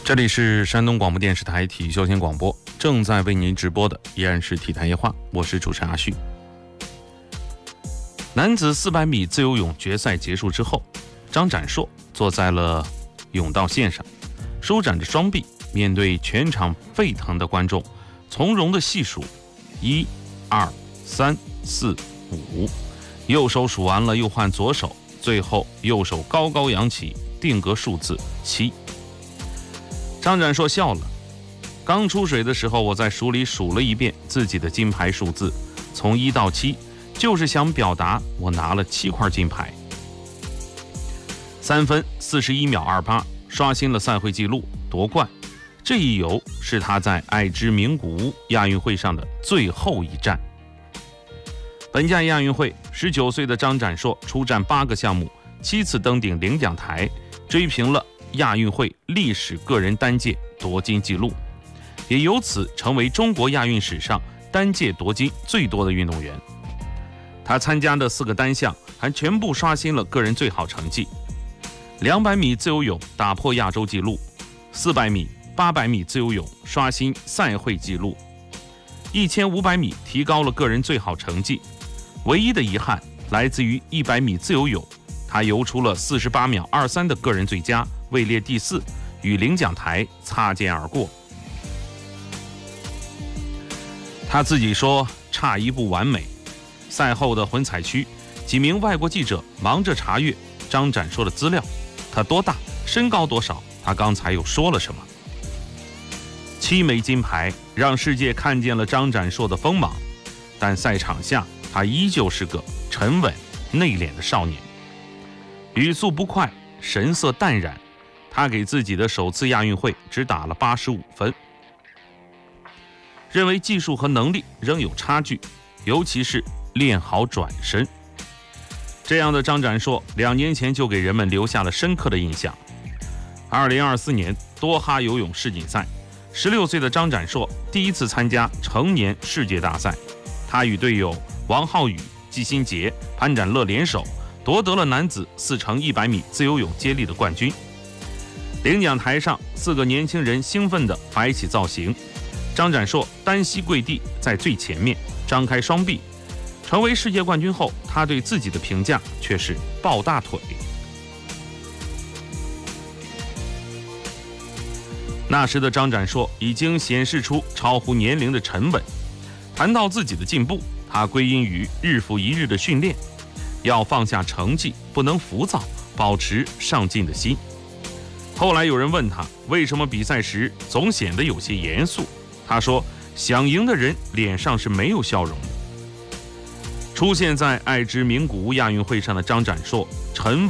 这里是山东广播电视台体育休闲广播，正在为您直播的依然是体坛夜话，我是主持人阿旭。男子400米自由泳决赛结束之后，张展硕坐在了泳道线上，舒展着双臂，面对全场沸腾的观众，从容地细数1、2、3、4、5，右手数完了又换左手，最后右手高高扬起，定格数字7。张展硕笑了，刚出水的时候，我在书里数了一遍自己的金牌数字，从1到7，就是想表达我拿了7块金牌。3分41秒28，刷新了赛会纪录，夺冠。这一游是他在爱知名古屋亚运会上的最后一战。本届亚运会，19岁的张展硕出战8个项目，7次登顶领奖台，追平了亚运会历史个人单届夺金纪录，也由此成为中国亚运史上单届夺金最多的运动员。他参加的4个单项还全部刷新了个人最好成绩。200米自由泳打破亚洲纪录，400米、800米自由泳刷新赛会纪录，1500米提高了个人最好成绩。唯一的遗憾来自于100米自由泳，他游出了48秒23的个人最佳，位列第4，与领奖台擦肩而过。他自己说差一步完美。赛后的混采区，几名外国记者忙着查阅张展硕的资料，他多大，身高多少，他刚才又说了什么。7枚金牌让世界看见了张展硕的锋芒，但赛场下他依旧是个沉稳内敛的少年，语速不快，神色淡然。他给自己的首次亚运会只打了85分，认为技术和能力仍有差距，尤其是练好转身。这样的张展硕2年前就给人们留下了深刻的印象。2024年多哈游泳世锦赛，16岁的张展硕第一次参加成年世界大赛，他与队友王浩宇、季新杰、潘展乐联手夺得了男子4×100米自由泳接力的冠军。领奖台上，4个年轻人兴奋地摆起造型，张展硕单膝跪地在最前面，张开双臂。成为世界冠军后，他对自己的评价却是抱大腿。那时的张展硕已经显示出超乎年龄的沉稳。谈到自己的进步，他归因于日复一日的训练，要放下成绩，不能浮躁，保持上进的心。后来有人问他为什么比赛时总显得有些严肃，他说想赢的人脸上是没有笑容的。出现在爱知名古屋亚运会上的张展硕沉稳